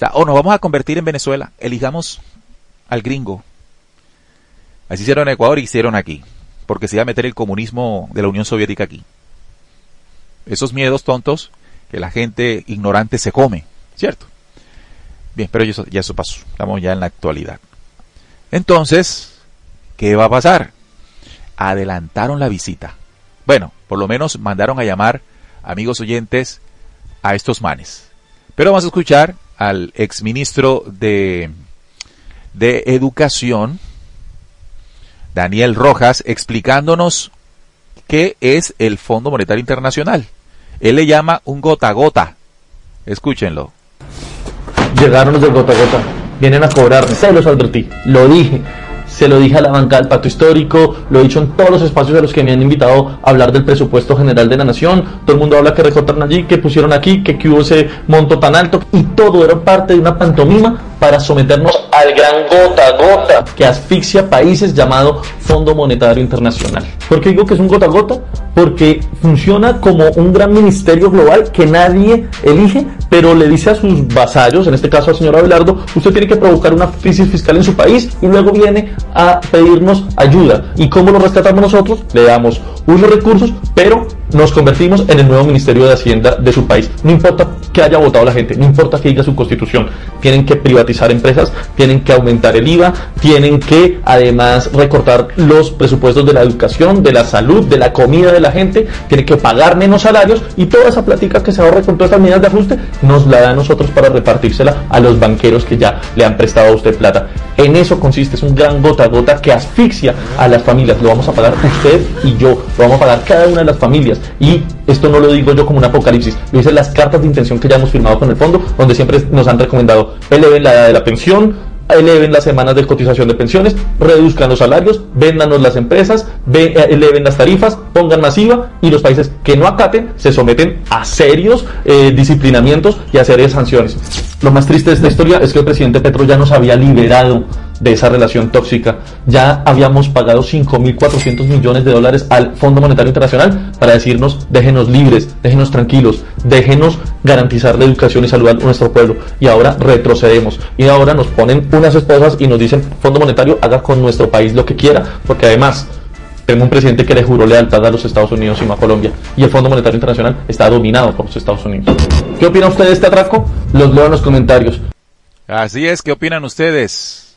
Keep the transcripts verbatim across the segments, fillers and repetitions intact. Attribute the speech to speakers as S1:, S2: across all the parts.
S1: está, o nos vamos a convertir en Venezuela, elijamos al gringo. Así hicieron en Ecuador y hicieron aquí, porque se iba a meter el comunismo de la Unión Soviética aquí. Esos miedos tontos que la gente ignorante se come, ¿cierto? Bien, pero eso, ya eso pasó, estamos ya en la actualidad. Entonces, ¿qué va a pasar? Adelantaron la visita. Bueno, por lo menos mandaron a llamar, amigos oyentes, a estos manes. Pero vamos a escuchar al exministro de, de Educación, Daniel Rojas, explicándonos qué es el Fondo Monetario Internacional. Él le llama un gota a gota. Escúchenlo.
S2: Llegaron los del gota a gota. Vienen a cobrarme. Se los advertí. Lo dije. Se lo dije a la banca del Pacto Histórico, lo he dicho en todos los espacios a los que me han invitado a hablar del presupuesto general de la nación. Todo el mundo habla que recortaron allí, que pusieron aquí, que, que hubo ese monto tan alto, y todo era parte de una pantomima para someternos al gran gota a gota que asfixia países llamado Fondo Monetario Internacional. ¿Por qué digo que es un gota a gota? Porque funciona como un gran ministerio global que nadie elige, pero le dice a sus vasallos, en este caso al señor Abelardo, usted tiene que provocar una crisis fiscal en su país, y luego viene a pedirnos ayuda. ¿Y cómo lo rescatamos nosotros? Le damos unos recursos, pero nos convertimos en el nuevo Ministerio de Hacienda de su país. No importa que haya votado la gente, no importa que diga su constitución, tienen que privatizar empresas, tienen que aumentar el I V A, tienen que además recortar los presupuestos de la educación, de la salud, de la comida de la gente, tienen que pagar menos salarios, y toda esa plática que se ahorre con todas estas medidas de ajuste nos la da a nosotros para repartírsela a los banqueros que ya le han prestado a usted plata. En eso consiste, es un gran gota a gota que asfixia a las familias. Lo vamos a pagar usted y yo, lo vamos a pagar cada una de las familias, y esto no lo digo yo como un apocalipsis, lo dicen las cartas de intención que ya hemos firmado con el fondo, donde siempre nos han recomendado: eleven la edad de la pensión, eleven las semanas de cotización de pensiones, reduzcan los salarios, véndanos las empresas, ve, eleven las tarifas, pongan más I V A, y los países que no acaten se someten a serios eh, disciplinamientos y a serias sanciones. Lo más triste de esta historia es que el presidente Petro ya nos había liberado de esa relación tóxica. Ya habíamos pagado cinco mil cuatrocientos millones de dólares al Fondo Monetario Internacional para decirnos: déjenos libres, déjenos tranquilos, déjenos garantizar la educación y salud a nuestro pueblo. Y ahora retrocedemos, y ahora nos ponen unas esposas y nos dicen: Fondo Monetario, haga con nuestro país lo que quiera, porque además tengo un presidente que le juró lealtad a los Estados Unidos y no a Colombia, y el Fondo Monetario Internacional está dominado por los Estados Unidos. ¿Qué opina usted de este atraco? Los leo en los comentarios.
S1: Así es, ¿qué opinan ustedes?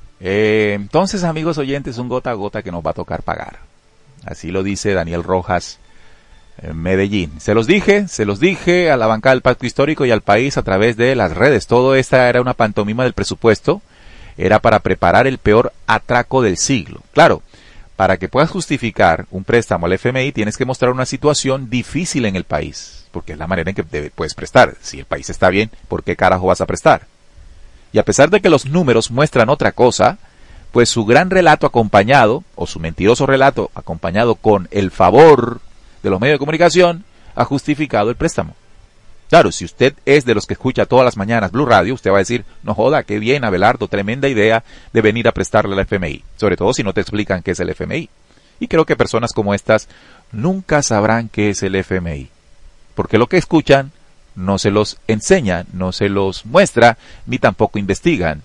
S1: Eh, entonces, amigos oyentes, un gota a gota que nos va a tocar pagar. Así lo dice Daniel Rojas en Medellín. Se los dije, se los dije a la banca del Pacto Histórico y al país a través de las redes. Todo esta era una pantomima del presupuesto. Era para preparar el peor atraco del siglo. Claro, para que puedas justificar un préstamo al F M I tienes que mostrar una situación difícil en el país, porque es la manera en que debe, puedes prestar. Si el país está bien, ¿por qué carajo vas a prestar? Y a pesar de que los números muestran otra cosa, pues su gran relato acompañado, o su mentiroso relato acompañado con el favor de los medios de comunicación, ha justificado el préstamo. Claro, si usted es de los que escucha todas las mañanas Blue Radio, usted va a decir: no joda, qué bien, Abelardo, tremenda idea de venir a prestarle al F M I. Sobre todo si no te explican qué es el F M I. Y creo que personas como estas nunca sabrán qué es el F M I. Porque lo que escuchan no se los enseña, no se los muestra, ni tampoco investigan.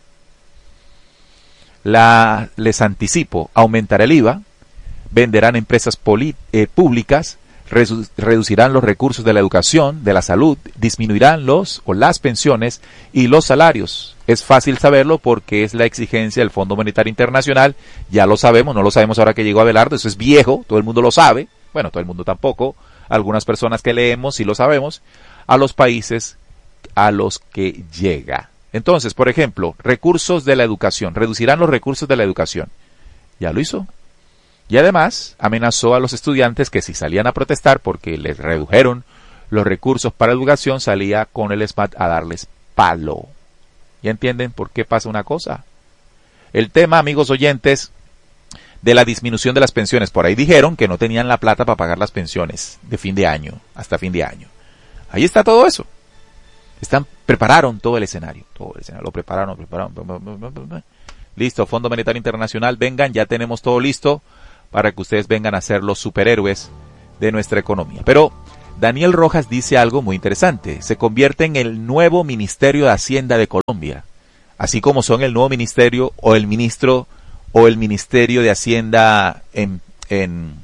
S1: La, les anticipo, aumentará el I V A, venderán empresas poli, eh, públicas, redu, reducirán los recursos de la educación, de la salud, disminuirán los o las pensiones y los salarios. Es fácil saberlo porque es la exigencia del Fondo Monetario Internacional, ya lo sabemos, no lo sabemos ahora que llegó Abelardo, eso es viejo, todo el mundo lo sabe, bueno, todo el mundo tampoco, algunas personas que leemos sí lo sabemos, a los países a los que llega. Entonces, por ejemplo, recursos de la educación, reducirán los recursos de la educación. Ya lo hizo. Y además amenazó a los estudiantes que si salían a protestar porque les redujeron los recursos para educación, salía con el S M A T a darles palo. ¿Ya entienden por qué pasa una cosa? El tema, amigos oyentes, de la disminución de las pensiones. Por ahí dijeron que no tenían la plata para pagar las pensiones de fin de año, hasta fin de año. Ahí está todo eso. Están, prepararon todo el escenario, todo el escenario, lo prepararon, prepararon. Listo, Fondo Monetario Internacional, vengan, ya tenemos todo listo para que ustedes vengan a ser los superhéroes de nuestra economía. Pero Daniel Rojas dice algo muy interesante. Se convierte en el nuevo Ministerio de Hacienda de Colombia, así como son el nuevo ministerio o el ministro o el Ministerio de Hacienda en, en,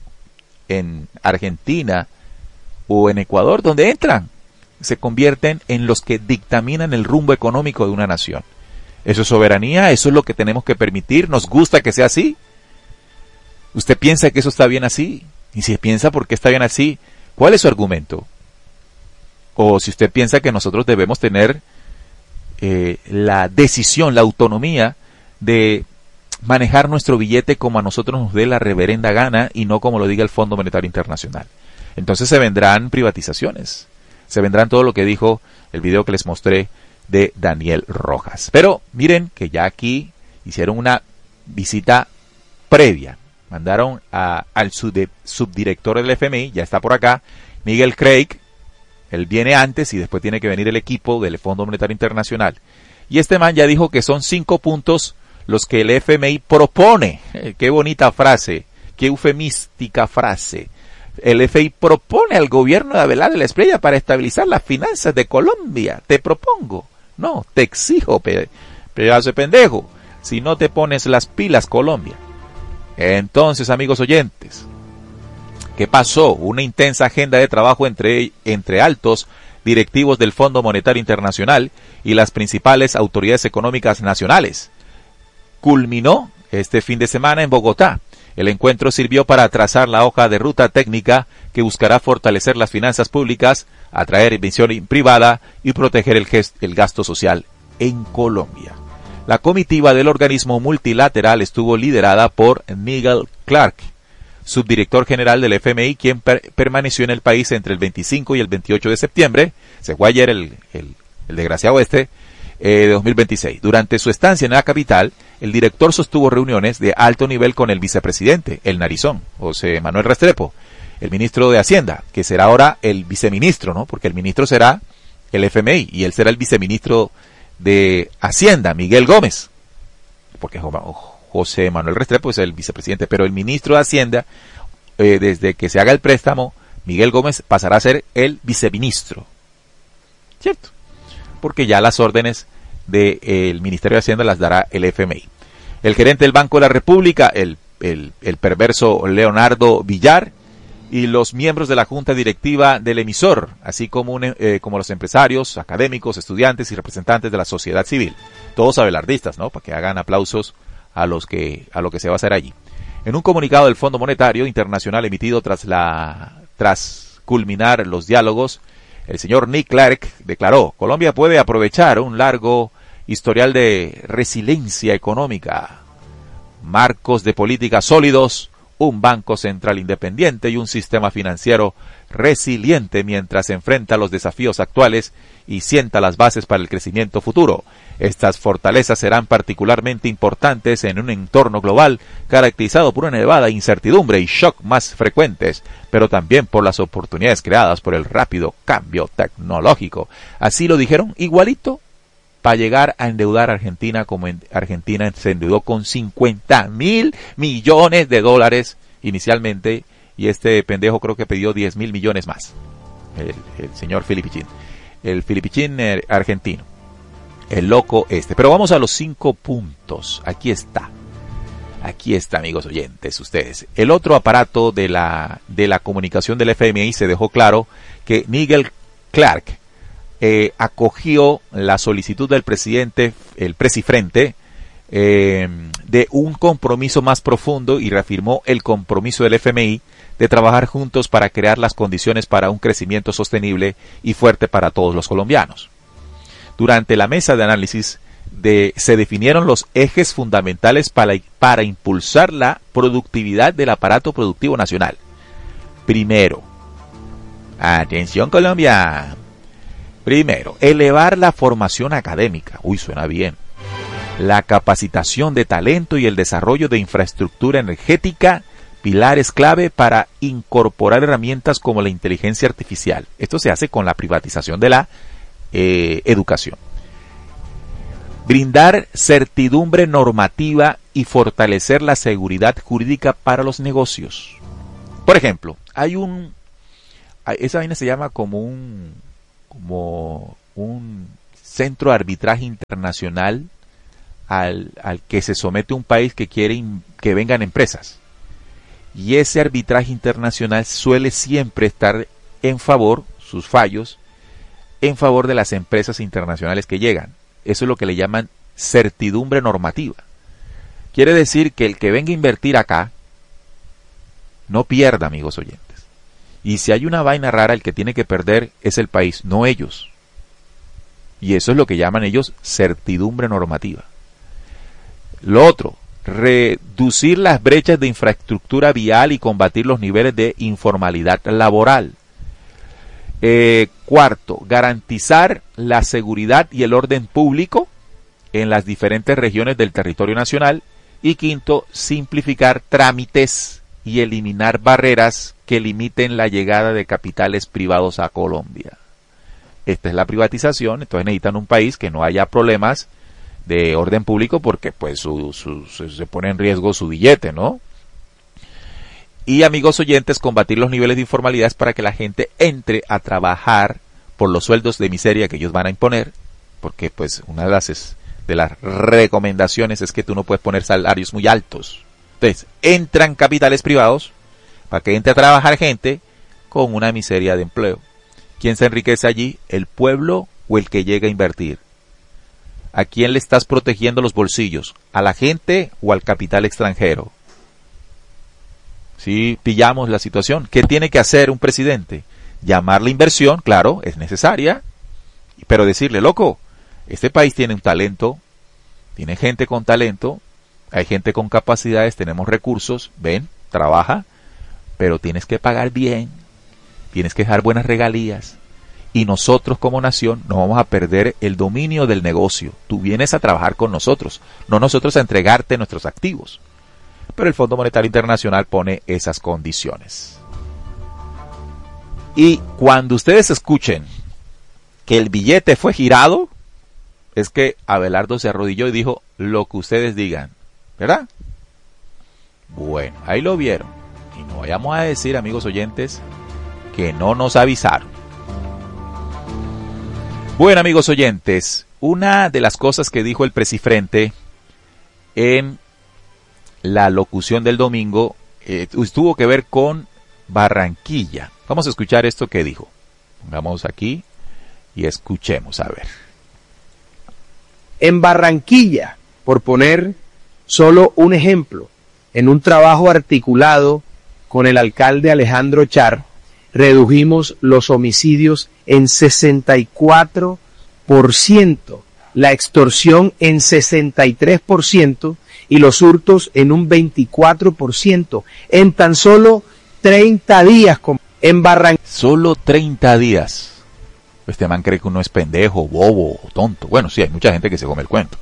S1: en Argentina o en Ecuador, donde entran. Se convierten en los que dictaminan el rumbo económico de una nación. ¿Eso es soberanía? ¿Eso es lo que tenemos que permitir? ¿Nos gusta que sea así? ¿Usted piensa que eso está bien así? Y si piensa por qué está bien así, ¿cuál es su argumento? O si usted piensa que nosotros debemos tener eh, la decisión, la autonomía de manejar nuestro billete como a nosotros nos dé la reverenda gana y no como lo diga el Fondo Monetario Internacional. Entonces se vendrán privatizaciones. Se vendrán todo lo que dijo el video que les mostré de Daniel Rojas. Pero miren que ya aquí hicieron una visita previa. Mandaron a, al sub, subdirector del F M I, ya está por acá, Miguel Craig. Él viene antes y después tiene que venir el equipo del Fondo Monetario Internacional. Y este man ya dijo que son cinco puntos los que el F M I propone. Eh, qué bonita frase, qué eufemística frase. El F M I propone al gobierno de Abelardo de la Espriella para estabilizar las finanzas de Colombia. Te propongo. No, te exijo, pe pedazo de pendejo. Si no te pones las pilas, Colombia. Entonces, amigos oyentes, ¿qué pasó? Una intensa agenda de trabajo entre, entre altos directivos del Fondo Monetario Internacional y las principales autoridades económicas nacionales. Culminó este fin de semana en Bogotá. El encuentro sirvió para trazar la hoja de ruta técnica que buscará fortalecer las finanzas públicas, atraer inversión privada y proteger el, gest el gasto social en Colombia. La comitiva del organismo multilateral estuvo liderada por Miguel Clark, subdirector general del F M I, quien per permaneció en el país entre el veinticinco y el veintiocho de septiembre, se fue ayer el, el, el desgraciado este, eh, de dos mil veintiséis. Durante su estancia en la capital, el director sostuvo reuniones de alto nivel con el vicepresidente, el narizón, José Manuel Restrepo, el ministro de Hacienda, que será ahora el viceministro, ¿no? Porque el ministro será el F M I y él será el viceministro de Hacienda, Miguel Gómez, porque José Manuel Restrepo es el vicepresidente, pero el ministro de Hacienda, eh, desde que se haga el préstamo, Miguel Gómez pasará a ser el viceministro, ¿cierto? Porque ya las órdenes del eh, Ministerio de Hacienda las dará el F M I. El gerente del Banco de la República, el, el, el perverso Leonardo Villar, y los miembros de la junta directiva del emisor, así como, un, eh, como los empresarios, académicos, estudiantes y representantes de la sociedad civil. Todos abelardistas, ¿no? Para que hagan aplausos a, los que, a lo que se va a hacer allí. En un comunicado del Fondo Monetario Internacional emitido tras, la, tras culminar los diálogos, el señor Nick Clark declaró: Colombia puede aprovechar un largo historial de resiliencia económica, marcos de política sólidos, un banco central independiente y un sistema financiero resiliente mientras enfrenta los desafíos actuales y sienta las bases para el crecimiento futuro. Estas fortalezas serán particularmente importantes en un entorno global caracterizado por una elevada incertidumbre y shock más frecuentes, pero también por las oportunidades creadas por el rápido cambio tecnológico. Así lo dijeron igualito para llegar a endeudar a Argentina, como en Argentina se endeudó con cincuenta mil millones de dólares inicialmente, y este pendejo creo que pidió diez mil millones más, el, el señor Filipichín, el Filipichín eh, argentino, el loco este. Pero vamos a los cinco puntos, aquí está, aquí está, amigos oyentes, ustedes. El otro aparato de la, de la comunicación del F M I se dejó claro que Miguel Clark Eh, acogió la solicitud del presidente, el Presifrente, eh, de un compromiso más profundo y reafirmó el compromiso del F M I de trabajar juntos para crear las condiciones para un crecimiento sostenible y fuerte para todos los colombianos. Durante la mesa de análisis de, se definieron los ejes fundamentales para, para impulsar la productividad del aparato productivo nacional. Primero, atención Colombia. Primero, elevar la formación académica. Uy, suena bien. La capacitación de talento y el desarrollo de infraestructura energética, pilares clave para incorporar herramientas como la inteligencia artificial. Esto se hace con la privatización de la eh, educación. Brindar certidumbre normativa y fortalecer la seguridad jurídica para los negocios. Por ejemplo, hay un... esa vaina se llama como un, como un centro de arbitraje internacional al, al que se somete un país que quiere in, que vengan empresas. Y ese arbitraje internacional suele siempre estar en favor, sus fallos, en favor de las empresas internacionales que llegan. Eso es lo que le llaman certidumbre normativa. Quiere decir que el que venga a invertir acá no pierda, amigos oyentes. Y si hay una vaina rara, el que tiene que perder es el país, no ellos. Y eso es lo que llaman ellos certidumbre normativa. Lo otro, reducir las brechas de infraestructura vial y combatir los niveles de informalidad laboral. Eh, cuarto, garantizar la seguridad y el orden público en las diferentes regiones del territorio nacional. Y quinto, simplificar trámites y eliminar barreras que limiten la llegada de capitales privados a Colombia. Esta es la privatización, entonces necesitan un país que no haya problemas de orden público porque pues su, su, su, se pone en riesgo su billete, ¿no? Y amigos oyentes, combatir los niveles de informalidad es para que la gente entre a trabajar por los sueldos de miseria que ellos van a imponer, porque pues una de las, es, de las recomendaciones es que tú no puedes poner salarios muy altos. Entonces, entran capitales privados para que entre a trabajar gente con una miseria de empleo. ¿Quién se enriquece allí? ¿El pueblo o el que llega a invertir? ¿A quién le estás protegiendo los bolsillos? ¿A la gente o al capital extranjero? Si pillamos la situación, ¿qué tiene que hacer un presidente? Llamar la inversión, claro, es necesaria, pero decirle, loco, este país tiene un talento, tiene gente con talento, hay gente con capacidades, tenemos recursos, ven, trabaja, pero tienes que pagar bien, tienes que dejar buenas regalías, y nosotros como nación no vamos a perder el dominio del negocio. Tú vienes a trabajar con nosotros, no nosotros a entregarte nuestros activos. Pero el Fondo Monetario Internacional pone esas condiciones. Y cuando ustedes escuchen que el billete fue girado, es que Abelardo se arrodilló y dijo, lo que ustedes digan, ¿verdad? Bueno, ahí lo vieron. Y no vayamos a decir, amigos oyentes, que no nos avisaron. Bueno, amigos oyentes, una de las cosas que dijo el Presifrente en la locución del domingo eh, tuvo que ver con Barranquilla. Vamos a escuchar esto que dijo. Pongamos aquí y escuchemos a ver.
S3: En Barranquilla, por poner solo un ejemplo, en un trabajo articulado con el alcalde Alejandro Char, redujimos los homicidios en sesenta y cuatro por ciento, la extorsión en sesenta y tres por ciento y los hurtos en un veinticuatro por ciento en tan solo treinta días en Barranquilla.
S1: Solo treinta días. Este man cree que uno es pendejo, bobo o tonto. Bueno, sí, hay mucha gente que se come el cuento.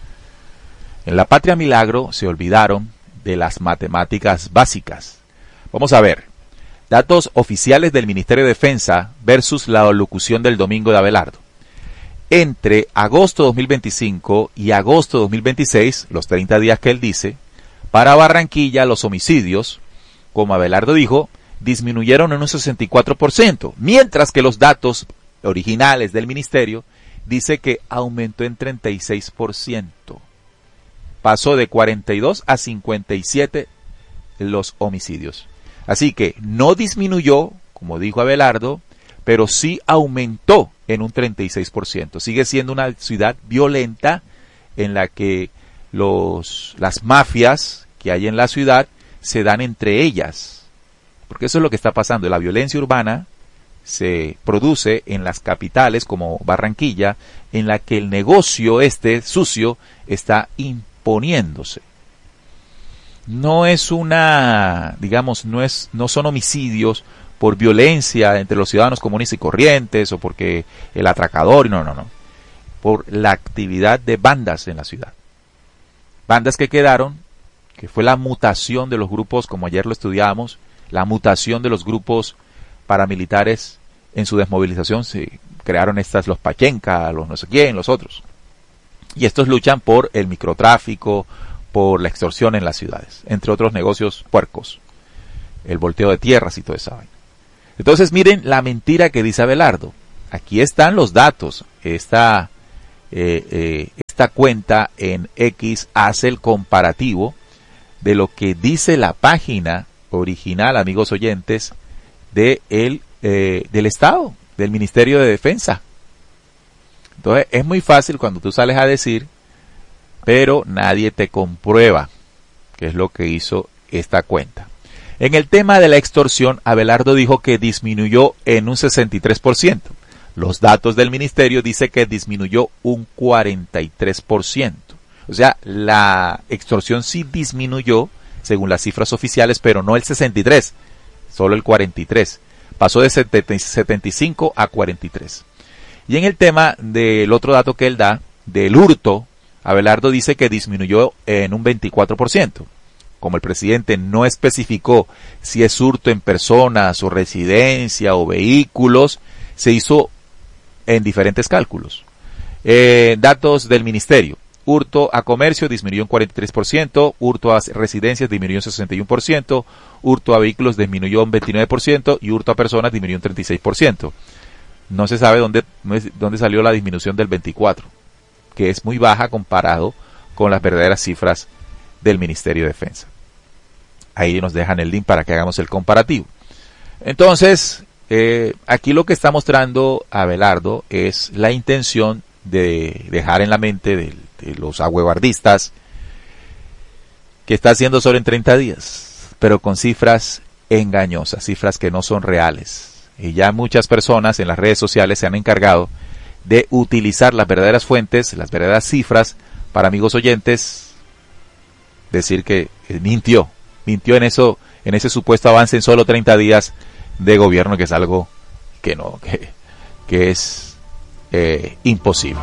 S1: En la Patria Milagro se olvidaron de las matemáticas básicas. Vamos a ver. Datos oficiales del Ministerio de Defensa versus la locución del domingo de Abelardo. Entre agosto de dos mil veinticinco y agosto de dos mil veintiséis, los treinta días que él dice, para Barranquilla los homicidios, como Abelardo dijo, disminuyeron en un sesenta y cuatro por ciento, mientras que los datos originales del ministerio dice que aumentó en treinta y seis por ciento. Pasó de cuarenta y dos a cincuenta y siete los homicidios. Así que no disminuyó, como dijo Abelardo, pero sí aumentó en un treinta y seis por ciento. Sigue siendo una ciudad violenta en la que los, las mafias que hay en la ciudad se dan entre ellas. Porque eso es lo que está pasando. La violencia urbana se produce en las capitales como Barranquilla, en la que el negocio este sucio está imponiéndose. No es una, digamos, no es, no son homicidios por violencia entre los ciudadanos comunes y corrientes o porque el atracador, no, no, no, por la actividad de bandas en la ciudad. Bandas que quedaron, que fue la mutación de los grupos, como ayer lo estudiábamos, la mutación de los grupos paramilitares en su desmovilización, se crearon estas, los Pachenca, los no sé quién, los otros. Y estos luchan por el microtráfico, por la extorsión en las ciudades, entre otros negocios puercos, el volteo de tierras y toda esa vaina. Entonces miren la mentira que dice Abelardo. Aquí están los datos. Esta, eh, eh, esta cuenta en X hace el comparativo de lo que dice la página original, amigos oyentes, de el, eh, del Estado, del Ministerio de Defensa. Entonces es muy fácil cuando tú sales a decir, pero nadie te comprueba, que es lo que hizo esta cuenta. En el tema de la extorsión, Abelardo dijo que disminuyó en un sesenta y tres por ciento. Los datos del ministerio dicen que disminuyó un cuarenta y tres por ciento. O sea, la extorsión sí disminuyó, según las cifras oficiales, pero no el sesenta y tres, solo el cuarenta y tres. Pasó de setenta y cinco a cuarenta y tres. Y en el tema del otro dato que él da, del hurto, Abelardo dice que disminuyó en un veinticuatro por ciento. Como el presidente no especificó si es hurto en personas o residencia o vehículos, se hizo en diferentes cálculos. Eh, datos del ministerio. Hurto a comercio disminuyó un cuarenta y tres por ciento, hurto a residencias disminuyó un sesenta y uno por ciento, hurto a vehículos disminuyó un veintinueve por ciento y hurto a personas disminuyó un treinta y seis por ciento. No se sabe dónde, dónde salió la disminución del veinticuatro, que es muy baja comparado con las verdaderas cifras del Ministerio de Defensa. Ahí nos dejan el link para que hagamos el comparativo. Entonces, eh, aquí lo que está mostrando Abelardo es la intención de dejar en la mente de, de los ahuevardistas que está haciendo solo en treinta días, pero con cifras engañosas, cifras que no son reales. Y ya muchas personas en las redes sociales se han encargado de utilizar las verdaderas fuentes, las verdaderas cifras, para, amigos oyentes, decir que mintió, mintió en eso, en ese supuesto avance en solo treinta días de gobierno, que es algo que no, que, que es eh, imposible.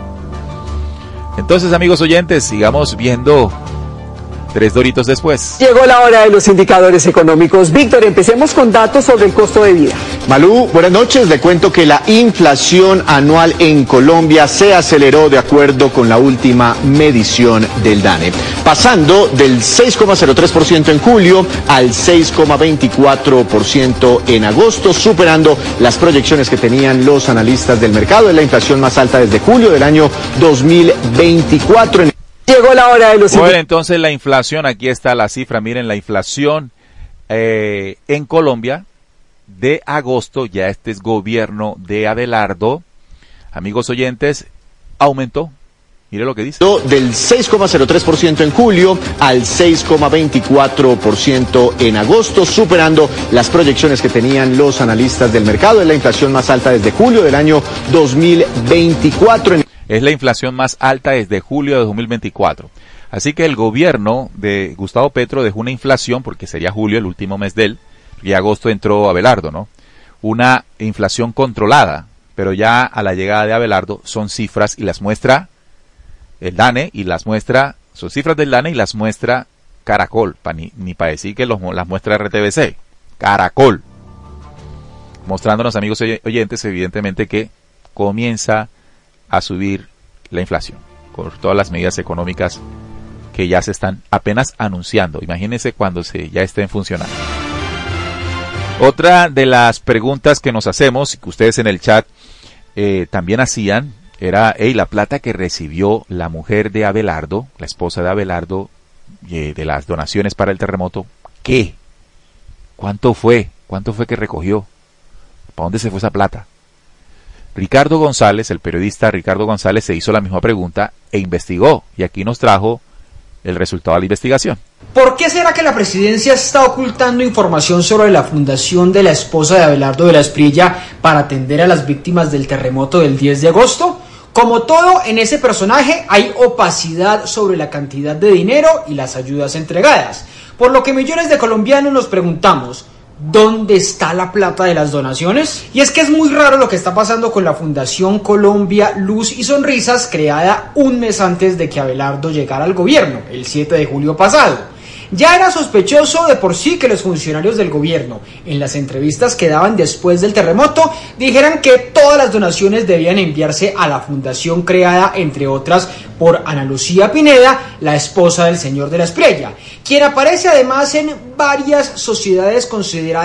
S1: Entonces, amigos oyentes, sigamos viendo tres doritos después.
S4: Llegó la hora de los indicadores económicos. Víctor, empecemos con datos sobre el costo de vida.
S5: Malú, buenas noches. Le cuento que la inflación anual en Colombia se aceleró de acuerdo con la última medición del DANE, pasando del seis coma cero tres por ciento en julio al seis coma veinticuatro por ciento en agosto, superando las proyecciones que tenían los analistas del mercado. Es la inflación más alta desde julio del año dos mil veinticuatro. En
S4: Llegó la hora de los...
S1: Bueno, entonces la inflación, aquí está la cifra, miren la inflación eh, en Colombia de agosto, ya este es gobierno de Abelardo, amigos oyentes, aumentó, mire lo que dice.
S5: Del seis coma cero tres por ciento en julio al seis coma veinticuatro por ciento en agosto, superando las proyecciones que tenían los analistas del mercado. Es la inflación más alta desde julio del año dos mil veinticuatro.
S1: Es la inflación más alta desde julio de dos mil veinticuatro. Así que el gobierno de Gustavo Petro dejó una inflación, porque sería julio el último mes de él, y agosto entró Abelardo, ¿no? Una inflación controlada, pero ya a la llegada de Abelardo son cifras y las muestra el DANE y las muestra, son cifras del DANE y las muestra Caracol, pa ni, ni para decir que los, las muestra R T V C, Caracol. Mostrándonos, amigos oyentes, evidentemente que comienza a subir la inflación por todas las medidas económicas que ya se están apenas anunciando. Imagínense cuando se ya estén funcionando. Otra de las preguntas que nos hacemos y que ustedes en el chat eh, también hacían era, hey, la plata que recibió la mujer de Abelardo, la esposa de Abelardo, eh, de las donaciones para el terremoto, ¿qué? ¿Cuánto fue? ¿Cuánto fue que recogió? ¿Para dónde se fue esa plata? Ricardo González, el periodista Ricardo González, se hizo la misma pregunta e investigó, y aquí nos trajo el resultado de la investigación.
S6: ¿Por qué será que la presidencia está ocultando información sobre la fundación de la esposa de Abelardo de la Espriella para atender a las víctimas del terremoto del diez de agosto? Como todo en ese personaje, hay opacidad sobre la cantidad de dinero y las ayudas entregadas, por lo que millones de colombianos nos preguntamos, ¿dónde está la plata de las donaciones? Y es que es muy raro lo que está pasando con la Fundación Colombia Luz y Sonrisas, creada un mes antes de que Abelardo llegara al gobierno, el siete de julio pasado. Ya era sospechoso de por sí que los funcionarios del gobierno, en las entrevistas que daban después del terremoto, dijeran que todas las donaciones debían enviarse a la fundación creada, entre otras, por Ana Lucía Pineda, la esposa del señor de la Espriella, quien aparece además en varias sociedades consideradas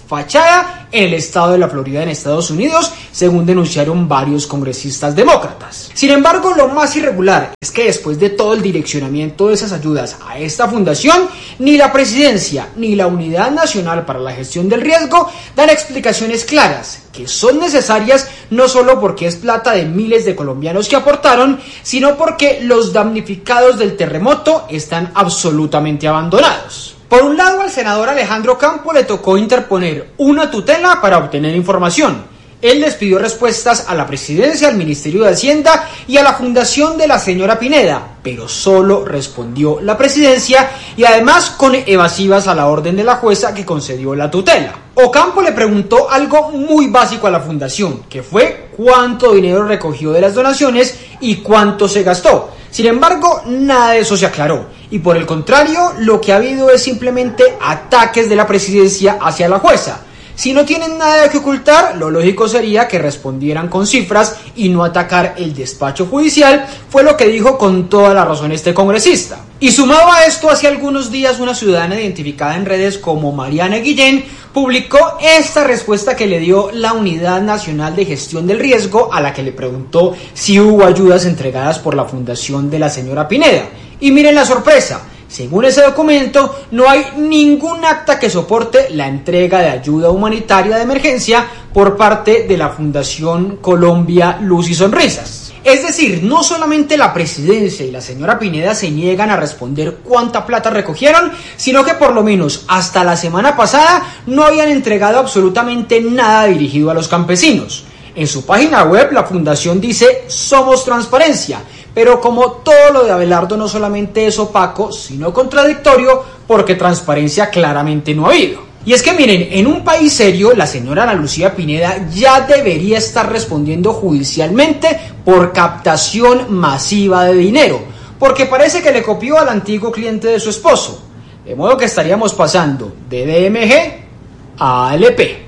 S6: fachada en el estado de la Florida en Estados Unidos, según denunciaron varios congresistas demócratas. Sin embargo, lo más irregular es que después de todo el direccionamiento de esas ayudas a esta fundación, ni la presidencia ni la Unidad Nacional para la Gestión del Riesgo dan explicaciones claras que son necesarias no solo porque es plata de miles de colombianos que aportaron, sino porque los damnificados del terremoto están absolutamente abandonados. Por un lado, al senador Alejandro Campo le tocó interponer una tutela para obtener información. Él les pidió respuestas a la presidencia, al Ministerio de Hacienda y a la fundación de la señora Pineda, pero solo respondió la presidencia y además con evasivas a la orden de la jueza que concedió la tutela. Ocampo le preguntó algo muy básico a la fundación, que fue cuánto dinero recogió de las donaciones y cuánto se gastó. Sin embargo, nada de eso se aclaró, y por el contrario, lo que ha habido es simplemente ataques de la presidencia hacia la jueza. Si no tienen nada que ocultar, lo lógico sería que respondieran con cifras y no atacar el despacho judicial, fue lo que dijo con toda la razón este congresista. Y sumado a esto, hace algunos días una ciudadana identificada en redes como Mariana Guillén publicó esta respuesta que le dio la Unidad Nacional de Gestión del Riesgo, a la que le preguntó si hubo ayudas entregadas por la fundación de la señora Pineda. Y miren la sorpresa. Según ese documento, no hay ningún acta que soporte la entrega de ayuda humanitaria de emergencia por parte de la Fundación Colombia Luz y Sonrisas. Es decir, no solamente la presidencia y la señora Pineda se niegan a responder cuánta plata recogieron, sino que por lo menos hasta la semana pasada no habían entregado absolutamente nada dirigido a los campesinos. En su página web, la fundación dice: somos transparencia. Pero como todo lo de Abelardo no solamente es opaco, sino contradictorio, porque transparencia claramente no ha habido. Y es que miren, en un país serio, la señora Ana Lucía Pineda ya debería estar respondiendo judicialmente por captación masiva de dinero, porque parece que le copió al antiguo cliente de su esposo. De modo que estaríamos pasando de D M G a A L P.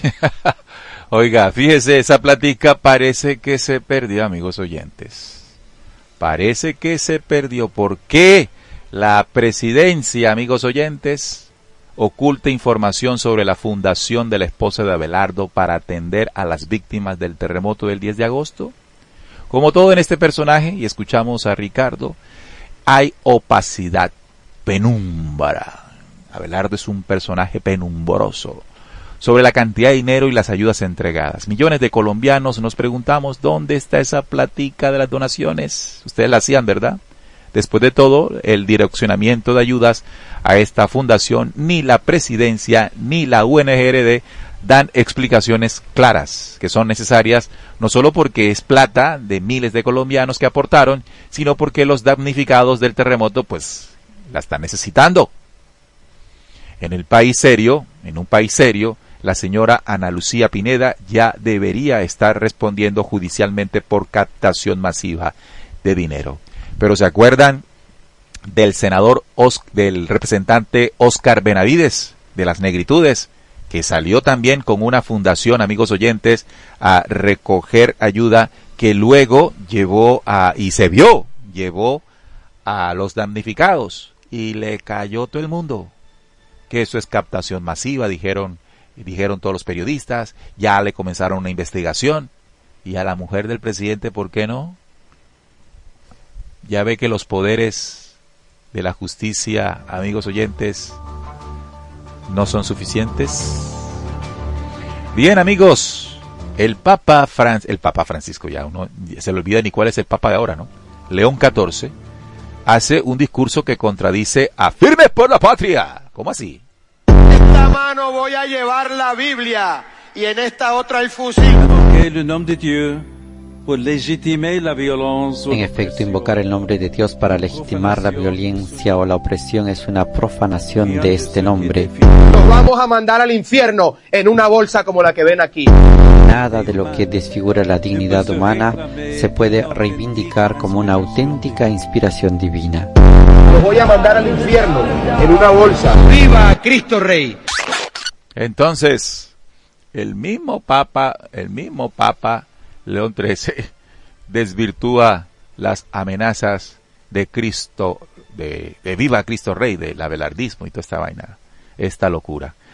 S1: Oiga, fíjese, esa plática parece que se perdió, amigos oyentes. Parece que se perdió. ¿Por qué la presidencia, amigos oyentes, oculta información sobre la fundación de la esposa de Abelardo para atender a las víctimas del terremoto del diez de agosto? Como todo en este personaje, y escuchamos a Ricardo, hay opacidad, penumbra. Abelardo es un personaje penumbroso. Sobre la cantidad de dinero y las ayudas entregadas. Millones de colombianos nos preguntamos dónde está esa platica de las donaciones. Ustedes la hacían, ¿verdad? Después de todo, el direccionamiento de ayudas a esta fundación, ni la presidencia ni la U N G R D dan explicaciones claras que son necesarias, no solo porque es plata de miles de colombianos que aportaron, sino porque los damnificados del terremoto pues la están necesitando. En el país serio, en un país serio, la señora Ana Lucía Pineda ya debería estar respondiendo judicialmente por captación masiva de dinero. Pero ¿se acuerdan del senador, Os- del representante Oscar Benavides, de las Negritudes, que salió también con una fundación, amigos oyentes, a recoger ayuda que luego llevó a, y se vio, llevó a los damnificados y le cayó todo el mundo? Que eso es captación masiva, dijeron, dijeron todos los periodistas, ya le comenzaron una investigación, y a la mujer del presidente, ¿por qué no? Ya ve que los poderes de la justicia, amigos oyentes, no son suficientes. Bien, amigos, el Papa Fran, el Papa Francisco, ya uno se le olvida ni cuál es el Papa de ahora, ¿no? León catorce, hace un discurso que contradice a Firmes por la Patria. ¿Cómo así?
S7: En esta mano voy a llevar la Biblia y en esta otra el fusil.
S8: En efecto, invocar el nombre de Dios para legitimar la violencia o la opresión es una profanación de este nombre.
S3: Nos vamos a mandar al infierno en una bolsa como la que ven aquí.
S8: Nada de lo que desfigura la dignidad humana se puede reivindicar como una auténtica inspiración divina.
S3: Los voy a mandar al infierno en una bolsa. ¡Viva Cristo Rey!
S1: Entonces, el mismo Papa, el mismo Papa León trece desvirtúa las amenazas de Cristo, de, de Viva Cristo Rey, del abelardismo y toda esta vaina, esta locura.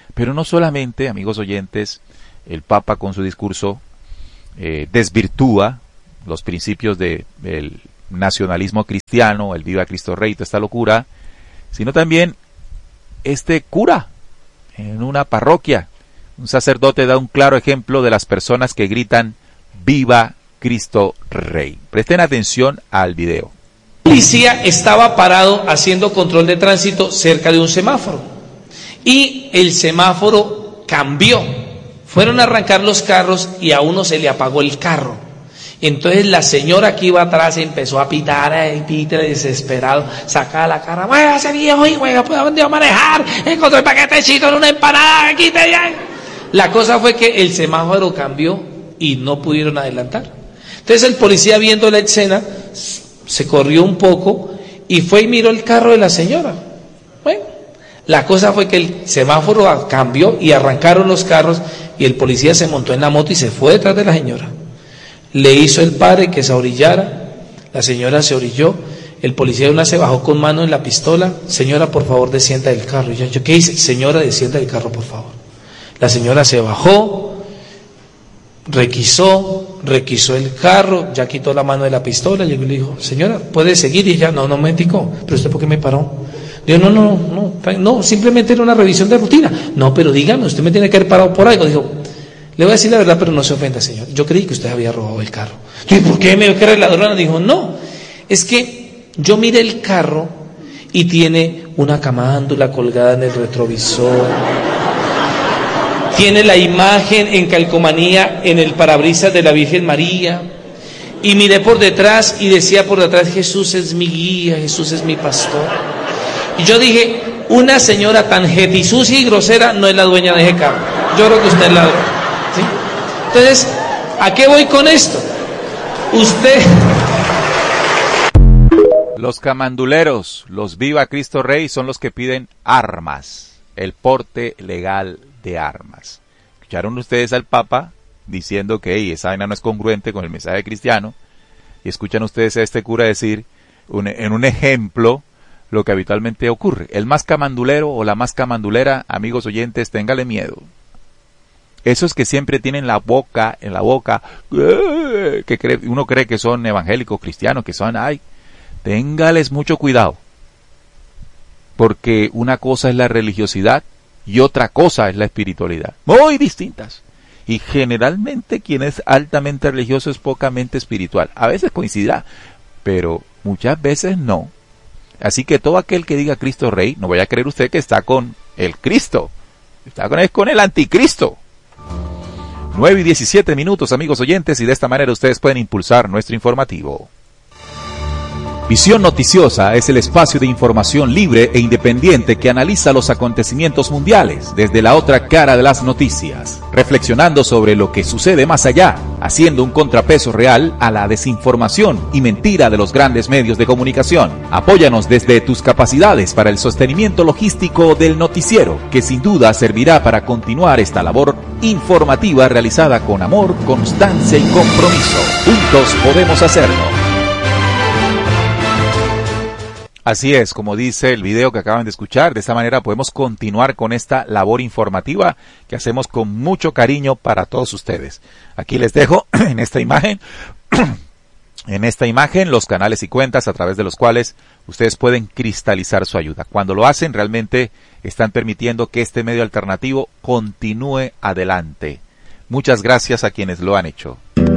S1: Pero no solamente, amigos oyentes, el Papa con su discurso eh, desvirtúa los principios de, del nacionalismo cristiano, el Viva Cristo Rey, toda esta locura, sino también este cura en una parroquia, un sacerdote, da un claro ejemplo de las personas que gritan Viva Cristo Rey. Presten atención al video.
S9: El policía estaba parado haciendo control de tránsito cerca de un semáforo y el semáforo cambió. Fueron a arrancar los carros y a uno se le apagó el carro. Entonces la señora que iba atrás empezó a pitar, eh, pita desesperado, sacaba la cara, muévase viejo, y juega, ¿puedo dónde va a manejar? Encontré el paquetecito en una empanada, quite ya. La cosa fue que el semáforo cambió y no pudieron adelantar. Entonces el policía, viendo la escena, se corrió un poco y fue y miró el carro de la señora. Bueno, la cosa fue que el semáforo cambió y arrancaron los carros y el policía se montó en la moto y se fue detrás de la señora. Le hizo el padre que se orillara, la señora se orilló, el policía de una se bajó con mano en la pistola, señora, por favor, descienda del carro. Y yo, yo, ¿qué hice? Señora, descienda del carro, por favor. La señora se bajó, requisó, requisó el carro, ya quitó la mano de la pistola, y le dijo, señora, ¿puede seguir? Y ella, no, no me indicó, pero usted, ¿por qué me paró? Dijo, no, no, no, no, simplemente era una revisión de rutina. No, pero dígame, usted me tiene que haber parado por algo. Dijo, le voy a decir la verdad, pero no se ofenda, señor. Yo creí que usted había robado el carro. ¿Y por qué me vio que era la ladrona? Dijo, no, es que yo miré el carro y tiene una camándula colgada en el retrovisor. Tiene la imagen en calcomanía en el parabrisas de la Virgen María. Y miré por detrás y decía por detrás, Jesús es mi guía, Jesús es mi pastor. Y yo dije, una señora tan jetisucia y grosera no es la dueña de ese carro. Yo creo que usted es la dueña. ¿Sí? Entonces, ¿a qué voy con esto? Usted...
S1: Los camanduleros, los Viva Cristo Rey, son los que piden armas, el porte legal de armas. ¿Escucharon ustedes al Papa diciendo que hey, esa vaina no es congruente con el mensaje cristiano? Y escuchan ustedes a este cura decir un, en un ejemplo lo que habitualmente ocurre. El más camandulero o la más camandulera, amigos oyentes, téngale miedo. Esos que siempre tienen la boca en la boca, que cree, uno cree que son evangélicos cristianos, que son, ay, téngales mucho cuidado. Porque una cosa es la religiosidad y otra cosa es la espiritualidad. Muy distintas. Y generalmente quien es altamente religioso es pocamente espiritual. A veces coincidirá, pero muchas veces no. Así que todo aquel que diga Cristo Rey, no vaya a creer usted que está con el Cristo. Está con el, con el anticristo. nueve y diecisiete minutos, amigos oyentes, y de esta manera ustedes pueden impulsar nuestro informativo. Visión Noticiosa es el espacio de información libre e independiente que analiza los acontecimientos mundiales desde la otra cara de las noticias, reflexionando sobre lo que sucede más allá, haciendo un contrapeso real a la desinformación y mentira de los grandes medios de comunicación. Apóyanos desde tus capacidades para el sostenimiento logístico del noticiero, que sin duda servirá para continuar esta labor informativa realizada con amor, constancia y compromiso. Juntos podemos hacerlo. Así es, como dice el video que acaban de escuchar, de esta manera podemos continuar con esta labor informativa que hacemos con mucho cariño para todos ustedes. Aquí les dejo en esta imagen, en esta imagen los canales y cuentas a través de los cuales ustedes pueden cristalizar su ayuda. Cuando lo hacen, realmente están permitiendo que este medio alternativo continúe adelante. Muchas gracias a quienes lo han hecho.